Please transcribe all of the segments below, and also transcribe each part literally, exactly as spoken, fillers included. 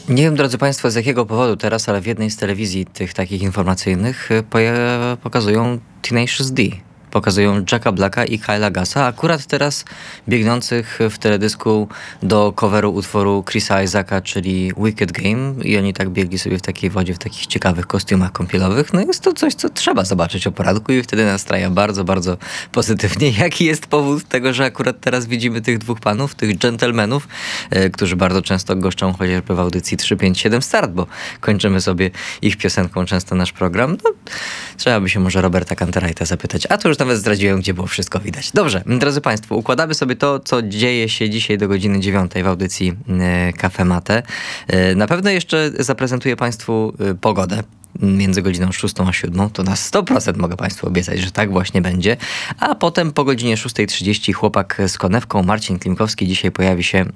Nie wiem, drodzy Państwo, z jakiego powodu teraz, ale w jednej z telewizji tych takich informacyjnych y, poja- pokazują Tenacious D. Pokazują Jacka Blacka i Kyla Gassa, akurat teraz biegnących w teledysku do coveru utworu Chrisa Isaaca, czyli Wicked Game, i oni tak biegli sobie w takiej wodzie, w takich ciekawych kostiumach kąpielowych. No jest to coś, co trzeba zobaczyć o poranku i wtedy nastraja bardzo, bardzo pozytywnie. Jaki jest powód tego, że akurat teraz widzimy tych dwóch panów, tych dżentelmenów, e, którzy bardzo często goszczą chociażby w audycji trzy pięć siedem Start, bo kończymy sobie ich piosenką często nasz program. No, trzeba by się może Roberta Canterajta zapytać, a to już nawet zdradziłem, gdzie było wszystko widać. Dobrze, drodzy Państwo, układamy sobie to, co dzieje się dzisiaj do godziny dziewiątej w audycji e, Cafe Mate. E, na pewno jeszcze zaprezentuję Państwu e, pogodę między godziną szóstą a siódmą. To na sto procent mogę Państwu obiecać, że tak właśnie będzie. A potem po godzinie szóstej trzydzieści chłopak z konewką, Marcin Klimkowski, dzisiaj pojawi się e,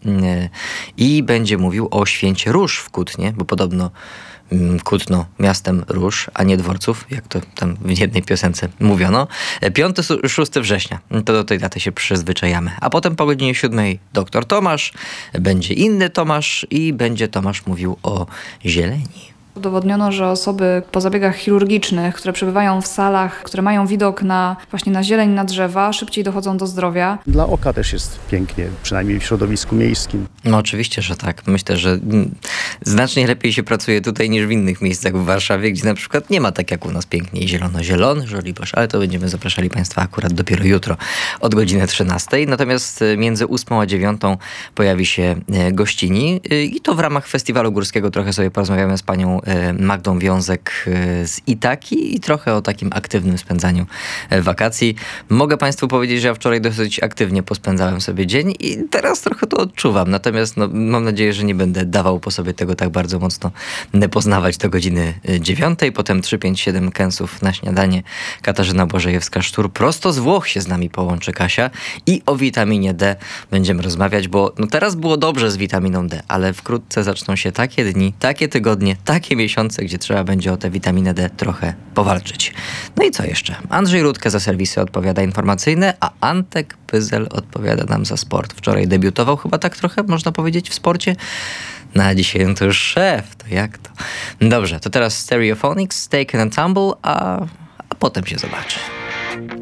i będzie mówił o święcie róż w Kutnie, bo podobno Kutno miastem róż, a nie dworców, jak to tam w jednej piosence mówiono. piątego szóstego września. To do tej daty się przyzwyczajamy. A potem po godzinie siódmej doktor Tomasz, będzie inny Tomasz i będzie Tomasz mówił o zieleni. Udowodniono, że osoby po zabiegach chirurgicznych, które przebywają w salach, które mają widok na właśnie na zieleń, na drzewa, szybciej dochodzą do zdrowia. Dla oka też jest pięknie, przynajmniej w środowisku miejskim. No oczywiście, że tak. Myślę, że mm, znacznie lepiej się pracuje tutaj niż w innych miejscach w Warszawie, gdzie na przykład nie ma tak jak u nas pięknie zielono-zielony Żoliborz, ale to będziemy zapraszali Państwa akurat dopiero jutro od godziny trzynastej. Natomiast między ósmą a dziewiątą pojawi się gościni i to w ramach festiwalu górskiego trochę sobie porozmawiamy z panią Magdą Wiązek z Itaki i trochę o takim aktywnym spędzaniu wakacji. Mogę Państwu powiedzieć, że ja wczoraj dosyć aktywnie pospędzałem sobie dzień i teraz trochę to odczuwam. Natomiast no, mam nadzieję, że nie będę dawał po sobie tego tak bardzo mocno poznawać do godziny dziewiątej. Potem trzy pięć siedem Kęsów na śniadanie. Katarzyna Błażejewska-Sztur. Prosto z Włoch się z nami połączy Kasia i o witaminie D będziemy rozmawiać, bo no teraz było dobrze z witaminą D, ale wkrótce zaczną się takie dni, takie tygodnie, takie miesiące, gdzie trzeba będzie o tę witaminę D trochę powalczyć. No i co jeszcze? Andrzej Rudke za serwisy odpowiada informacyjne, a Antek Pyzel odpowiada nam za sport. Wczoraj debiutował chyba tak trochę, można powiedzieć, w sporcie. No a dzisiaj to już szef, to jak to? Dobrze, to teraz Stereophonics, Taken and Tumble, a, a potem się zobaczy.